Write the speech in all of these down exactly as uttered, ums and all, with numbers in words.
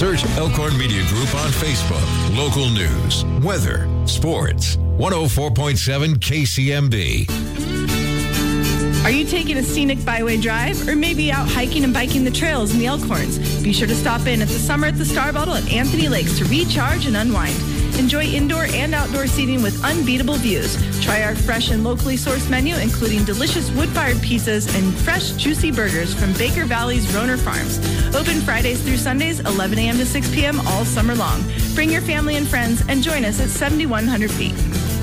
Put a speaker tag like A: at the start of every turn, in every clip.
A: Search Elkhorn Media Group on Facebook. Local news, weather, sports. one oh four point seven K C M B.
B: Are you taking a scenic byway drive or maybe out hiking and biking the trails in the Elkhorns? Be sure to stop in at the Summer at the Star Bottle at Anthony Lakes to recharge and unwind. Enjoy indoor and outdoor seating with unbeatable views. Try our fresh and locally sourced menu, including delicious wood-fired pizzas and fresh, juicy burgers from Baker Valley's Roner Farms. Open Fridays through Sundays, eleven a.m. to six p.m. all summer long. Bring your family and friends and join us at seventy-one hundred feet.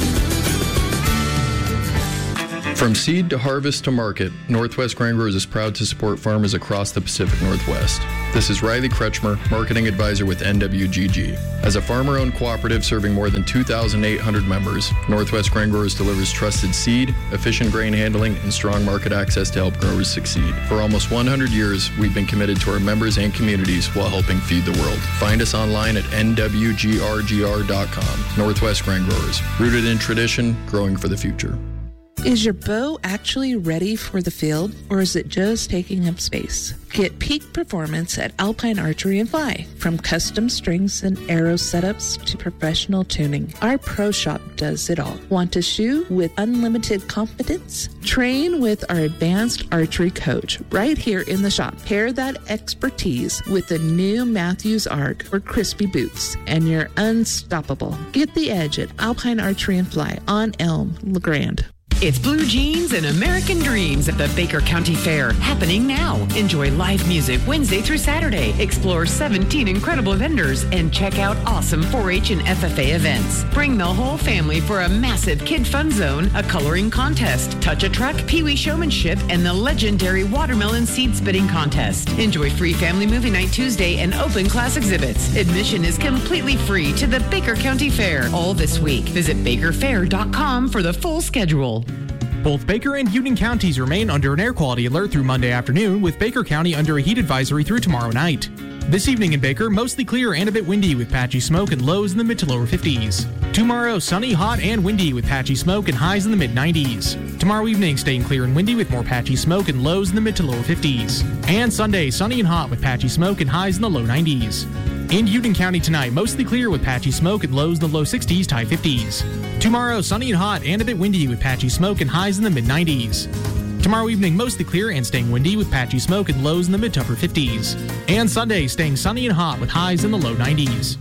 C: From seed to harvest to market, Northwest Grain Growers is proud to support farmers across the Pacific Northwest. This is Riley Kretschmer, Marketing Advisor with N W G G. As a farmer-owned cooperative serving more than two thousand eight hundred members, Northwest Grain Growers delivers trusted seed, efficient grain handling, and strong market access to help growers succeed. For almost one hundred years, we've been committed to our members and communities while helping feed the world. Find us online at N W G R G R dot com. Northwest Grain Growers, rooted in tradition, growing for the future.
D: Is your bow actually ready for the field, or is it just taking up space? Get peak performance at Alpine Archery and Fly. From custom strings and arrow setups to professional tuning, our pro shop does it all. Want to shoot with unlimited confidence? Train with our advanced archery coach right here in the shop. Pair that expertise with the new Matthews Arc or crispy boots, and you're unstoppable. Get the edge at Alpine Archery and Fly on Elm, LeGrand.
E: It's Blue Jeans and American Dreams at the Baker County Fair, happening now. Enjoy live music Wednesday through Saturday. Explore seventeen incredible vendors and check out awesome four H and F F A events. Bring the whole family for a massive kid fun zone, a coloring contest, touch a truck, pee-wee showmanship, and the legendary watermelon seed spitting contest. Enjoy free family movie night Tuesday and open class exhibits. Admission is completely free to the Baker County Fair all this week. Visit baker fair dot com for the full schedule.
F: Both Baker and Union counties remain under an air quality alert through Monday afternoon, with Baker County under a heat advisory through tomorrow night. This evening in Baker, mostly clear and a bit windy with patchy smoke and lows in the mid to lower fifties. Tomorrow, sunny, hot, and windy with patchy smoke and highs in the mid nineties. Tomorrow evening, staying clear and windy with more patchy smoke and lows in the mid to lower fifties. And Sunday, sunny and hot with patchy smoke and highs in the low nineties. In Union County tonight, mostly clear with patchy smoke and lows in the low sixties to high fifties. Tomorrow, sunny and hot and a bit windy with patchy smoke and highs in the mid nineties. Tomorrow evening, mostly clear and staying windy with patchy smoke and lows in the mid to upper fifties. And Sunday, staying sunny and hot with highs in the low nineties.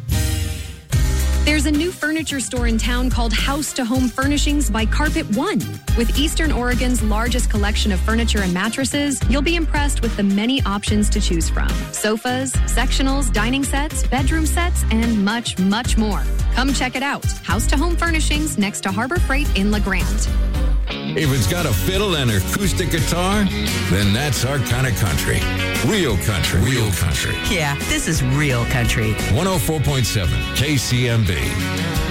G: There's a new furniture store in town called House to Home Furnishings by Carpet One. With Eastern Oregon's largest collection of furniture and mattresses, you'll be impressed with the many options to choose from. Sofas, sectionals, dining sets, bedroom sets, and much, much more. Come check it out. House to Home Furnishings next to Harbor Freight in La Grande.
A: If it's got a fiddle and acoustic guitar, then that's our kind of country. Real country. Real country.
E: Yeah, this is real country.
A: one oh four point seven K C M B.